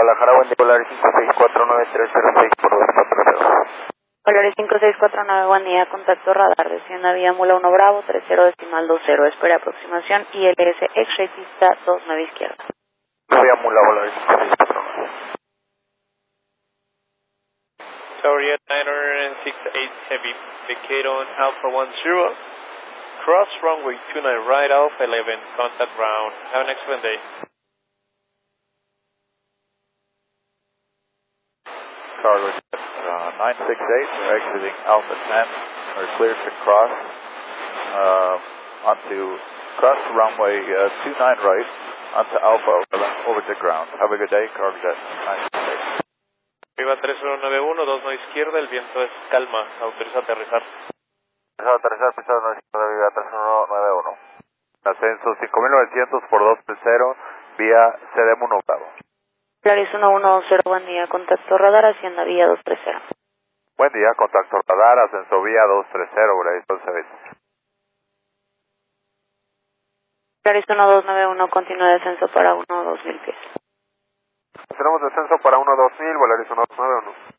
Guadalajara, buen día, Volaris 5649-306 por 240. Volaris 5649, buen día, contacto radar, descienda vía Mula 1 Bravo, 30.20, espera aproximación, ILS X-Ray pista 29 izquierda. Vía Mula, Volaris 5649. Saurian 968 Heavy, vacate on Alpha 10, cross runway 29 right, Alpha 11, contact ground. Have an excellent day. Cargo 968, we're exiting Alpha 10, we're cleared to cross cross runway 29 right onto Alpha 11 over to ground. Have a good day, Cargo Jet 968. Viva 3091, 29 izquierda, el viento es calma, autoriza aterrizar. Autoriza aterrizar, pista 29 izquierda, Viva 3191. Ascenso 5900 por 230, vía CDM 1 Bravo. Volaris 110, buen día, contacto radar, hacienda vía 230. Buen día, contacto radar, ascenso vía 230, Volaris 1220. Volaris 1291, continúa descenso para 12000 pies. Tenemos descenso para 12000, Volaris 1291.